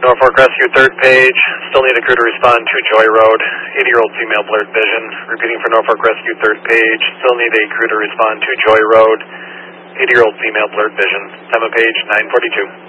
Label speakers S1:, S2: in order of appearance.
S1: Norfolk Rescue, third page. Still need a crew to respond to Joy Road. 80-year-old female, blurred vision. Repeating for Norfolk Rescue, third page. Still need a crew to respond to Joy Road. 80-year-old female, blurred vision. Time of page 9:42.